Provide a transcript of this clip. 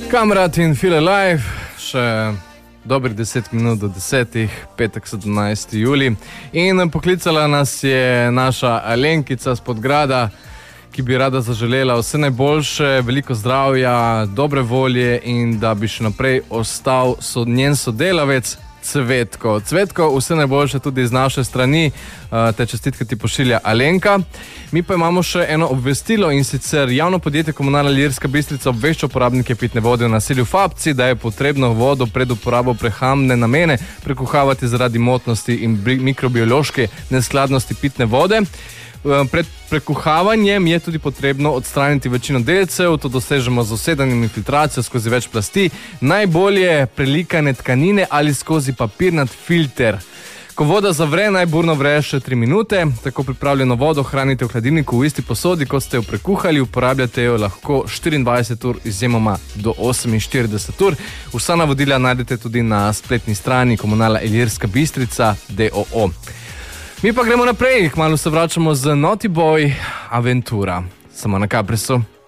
Kamrat in Feel Alive, še dobrih 10 minut do 10, petek 17. juli. In poklicala nas je naša Alenkica z Podgrada, ki bi rada zaželela vse najboljše, veliko zdravja, dobre volje in da bi še naprej ostal njen sodelavec Cvetko. Cvetko, vse najboljše tudi z naše strani, te čestitke ti pošilja Alenka. Mi pa imamo še eno obvestilo, in sicer javno podjetje Komunalna Ilirska Bistrica obvešča uporabnike pitne vode v naselju Fabci, da je potrebno vodo pred uporabo prehrambne namene prekuhavati zaradi motnosti in mikrobiološke neskladnosti pitne vode. Pred prekuhavanjem je tudi potrebno odstraniti večino delcev, to dosežemo z usedanjem in filtracijo skozi več plasti, najbolje prelikane tkanine ali skozi papirnat filter. Ko voda zavre, naj burno vre še 3 minute, tako pripravljeno vodo hranite v hladilniku v isti posodi, kot ste jo prekuhali, uporabljate jo lahko 24 ur, izjemoma do 48 ur. Vsa navodila najdete tudi na spletni strani Komunalna Ilirska Bistrica d.o.o. Mi pa gremo naprej, kmalu se vračamo z Naughty Boy Aventura. Samo na Caprisu.